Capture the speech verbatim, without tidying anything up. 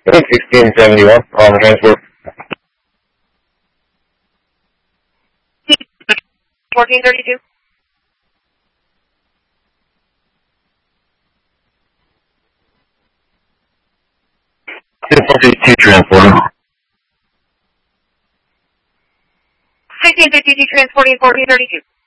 sixteen seventy-one on the transport. fourteen thirty-two. two transport. sixteen fifty-two transporting fourteen thirty-two.